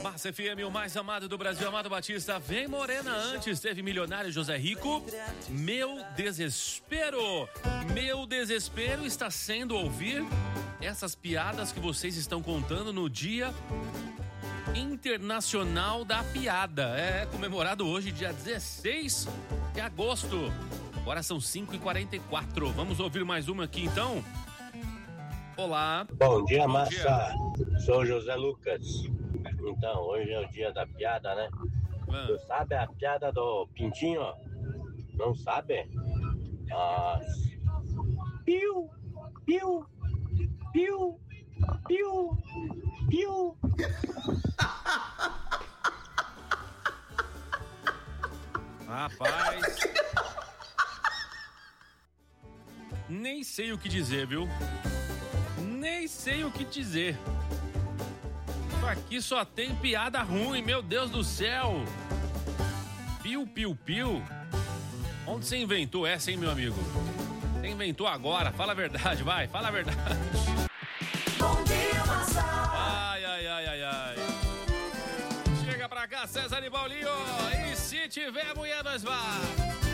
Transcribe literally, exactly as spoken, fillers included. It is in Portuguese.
Massa F M, o mais amado do Brasil, Amado Batista. Vem Morena antes, teve Milionário José Rico. Meu desespero, meu desespero está sendo ouvir essas piadas que vocês estão contando no Dia Internacional da Piada. É comemorado hoje, dia dezesseis de agosto. Agora são cinco e quarenta e quatro. Vamos ouvir mais uma aqui então? Olá. Bom dia, Massa. Dia. Sou José Lucas. Então, hoje é o dia da piada, né? Ah. Tu sabe a piada do pintinho? Não sabe? Ah. Piu, piu, piu, piu, piu. Rapaz. Nem sei o que dizer, viu? Nem sei o que dizer. Aqui só tem piada ruim, meu Deus do céu. Piu, piu, piu. Onde você inventou essa, hein, meu amigo? Você inventou agora, fala a verdade, vai, fala a verdade. Bom dia, Massa. Ai, ai, ai, ai, ai. Chega pra cá, César e Paulinho. E se tiver mulher, nós vai.